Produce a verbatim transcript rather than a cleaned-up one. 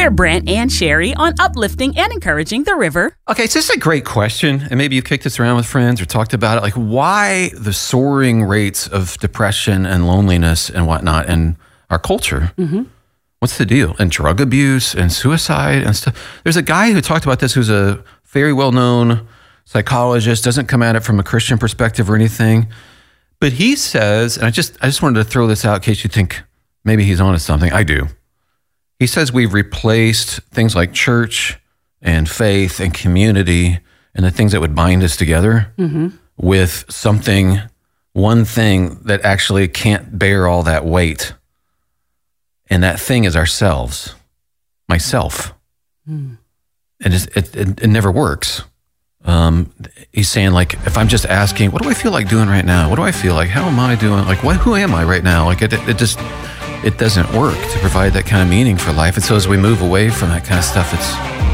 They're Brent and Sherry on uplifting and encouraging the river. Okay, so this is a great question, and maybe you've kicked this around with friends or talked about it. Like, why the soaring rates of depression and loneliness and whatnot in our culture? Mm-hmm. What's the deal? And drug abuse and suicide and stuff. There's a guy who talked about this who's a very well-known psychologist, doesn't come at it from a Christian perspective or anything. But he says, and I just I just wanted to throw this out in case you think maybe he's onto something. I do. He says we've replaced things like church and faith and community and the things that would bind us together mm-hmm. with something, one thing that actually can't bear all that weight. And that thing is ourselves, myself. Mm. And it, it, it never works. Um, he's saying, like, if I'm just asking, what do I feel like doing right now? What do I feel like? How am I doing? Like, what, who am I right now? Like, it, it just, it doesn't work to provide that kind of meaning for life. And so as we move away from that kind of stuff, it's